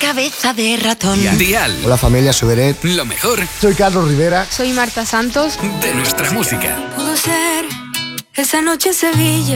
cabeza de ratón. Dial. Hola familia, soy Beret. Lo mejor Soy Carlos Rivera. Soy Marta Santos. de nuestra música. Pudo ser esa noche en Sevilla.